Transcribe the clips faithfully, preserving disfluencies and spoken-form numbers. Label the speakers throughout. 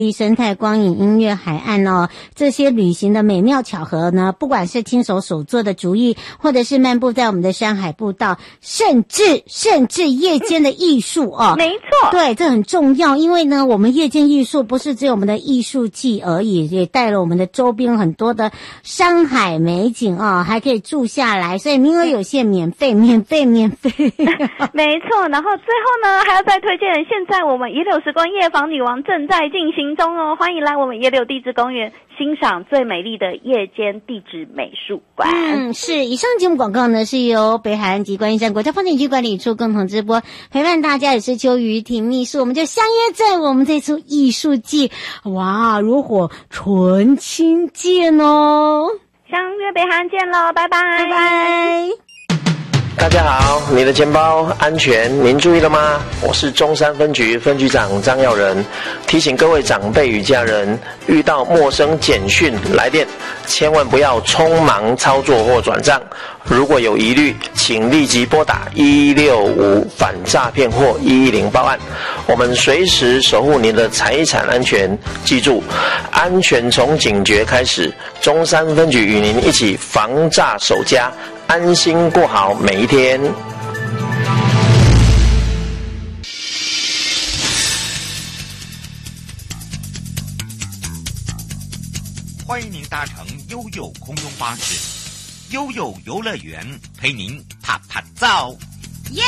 Speaker 1: 生态、光影、音乐、海岸哦，这些旅行的美妙巧合呢，不管是亲手手做的竹艺，或者是漫步在我们的山海步道，甚至甚至夜间的艺术哦，
Speaker 2: 没错，
Speaker 1: 对，这很重要，因为呢，我们夜间艺术不是只有我们的艺术季而已，也带了我们的周边很多的山海美景哦，还可以住下来，所以名额有限，免费，免费，免费，
Speaker 2: 没错。然后最后呢，还要再推荐，现在我们野柳时光夜访女王正在进行中哦，欢迎来我们野柳地质公园欣赏最美丽的夜间地质美术馆。
Speaker 1: 嗯，是。以上节目广告呢是由北海岸及观音山国家风景区管理处共同直播，陪伴大家也是秋雨婷秘书，我们就相约在我们这出艺术季，哇，如火纯青见哦，
Speaker 2: 相约北海岸见喽，拜拜，
Speaker 1: 拜拜。
Speaker 3: 大家好，你的钱包安全，您注意了吗？我是中山分局分局长张耀仁，提醒各位长辈与家人，遇到陌生简讯来电，千万不要匆忙操作或转账。如果有疑虑，请立即拨打一六五反诈骗或一一零报案，我们随时守护您的财产安全。记住，安全从警觉开始，中山分局与您一起防诈守家，安心过好每一天。
Speaker 4: 欢迎您搭乘悠悠空中巴士，悠悠游乐园陪您啪啪照，
Speaker 1: 耶！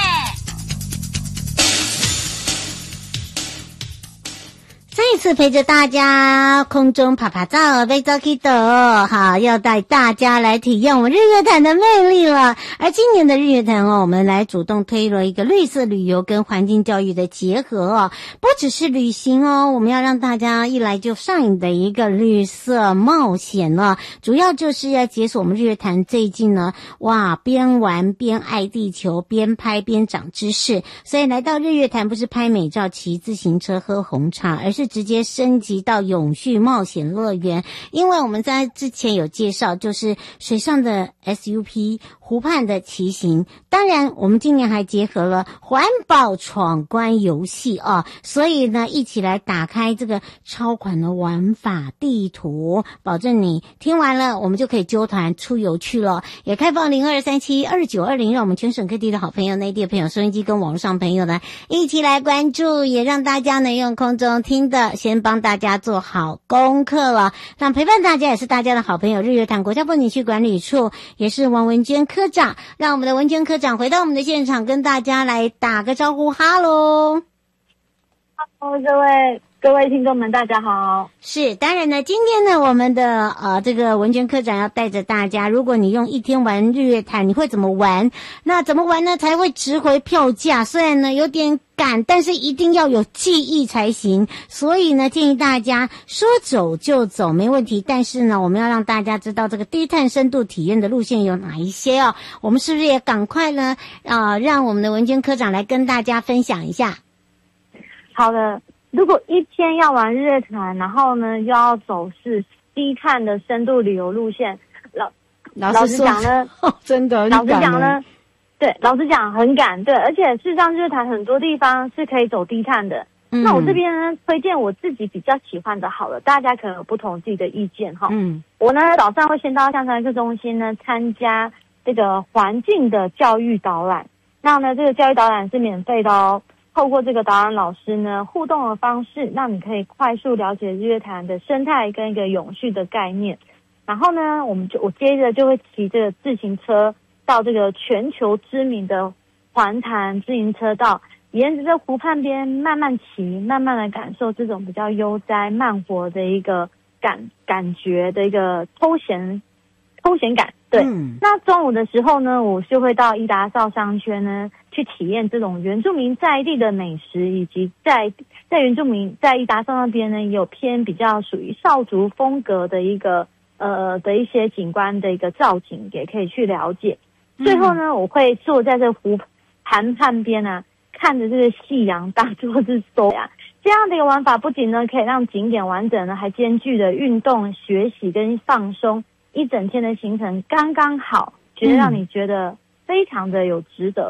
Speaker 1: 再一次陪着大家空中爬爬照，被照 K 的好，要带大家来体验我们日月潭的魅力了。而今年的日月潭哦，我们来主动推了一个绿色旅游跟环境教育的结合哦，不只是旅行哦，我们要让大家一来就上瘾的一个绿色冒险了，主要就是要解锁我们日月潭最近呢，哇，边玩边爱地球，边拍边长知识，所以来到日月潭不是拍美照、骑自行车、喝红茶，而是直接升级到永续冒险乐园。因为我们在之前有介绍，就是水上的 S U P、 湖畔的骑行，当然我们今年还结合了环保闯关游戏啊，所以呢一起来打开这个超款的玩法地图，保证你听完了我们就可以揪团出游去了。也开放零二三七二九二零，让我们全省各地的好朋友、内地的朋友、收音机跟网络上朋友呢一起来关注，也让大家呢用空中听的先帮大家做好功课了。那陪伴大家也是大家的好朋友，日月潭国家风景区管理处，也是王文娟科长，让我们的文娟科长回到我们的现场，跟大家来打个招呼。哈喽，
Speaker 5: 哈喽，各位各位听众们，大家好。
Speaker 1: 是，当然呢，今天呢，我们的呃这个文娟科长要带着大家，如果你用一天玩日月潭，你会怎么玩？那怎么玩呢才会值回票价？虽然呢有点赶，但是一定要有记忆才行。所以呢，建议大家说走就走没问题，但是呢，我们要让大家知道这个低碳深度体验的路线有哪一些哦。我们是不是也赶快呢啊、呃，让我们的文娟科长来跟大家分享一下？
Speaker 5: 好的。如果一天要玩日月潭，然后呢又要走是低碳的深度旅游路线，老
Speaker 1: 老实讲呢，哦、真的，
Speaker 5: 老实讲呢，对，老实讲很赶，对，而且事实上日月潭很多地方是可以走低碳的。嗯、那我这边呢推荐我自己比较喜欢的，好了，大家可能有不同自己的意见哈。嗯，我呢早上会先到象山客中心呢参加这个环境的教育导览，那呢这个教育导览是免费的哦。透过这个导览老师呢互动的方式，让你可以快速了解日月潭的生态跟一个永续的概念。然后呢，我们就我接着就会骑这个自行车到这个全球知名的环潭自行车道，沿着这湖畔边慢慢骑，慢慢的感受这种比较悠哉慢活的一个感感觉的一个偷闲偷闲感。对、嗯，那中午的时候呢，我就会到伊达邵商圈呢去体验这种原住民在地的美食，以及在在原住民在伊达邵那边呢也有偏比较属于少族风格的一个呃的一些景观的一个造景，也可以去了解。最后呢，我会坐在这湖潭畔边啊，看着这个夕阳当作是收呀。这样的一个玩法不仅呢可以让景点完整呢，还兼具了运动、学习跟放松。一整天的行程刚刚好，觉得让你觉得非常的有值得。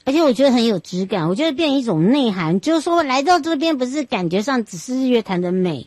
Speaker 1: 而且我觉得很有质感，我觉得变成一种内涵，就是说来到这边不是感觉上只是日月潭的美，